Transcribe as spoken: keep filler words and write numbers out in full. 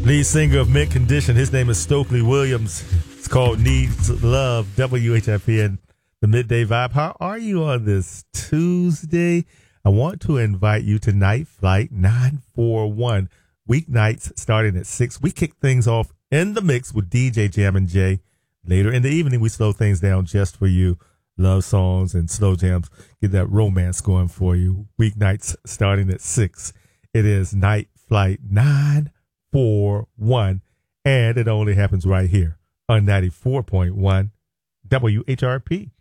Lead singer of Mint Condition. His name is Stokely Williams. It's called Needs Love. W H I P and the Midday Vibe. How are you on this Tuesday? I want to invite you to Night Flight nine four one. Weeknights starting at six. We kick things off in the mix with D J Jammin' Jay. Later in the evening, we slow things down just for you. Love songs and slow jams. Get that romance going for you. Weeknights starting at six. It is Night Flight nine four one. And it only happens right here on ninety-four point one W H R P.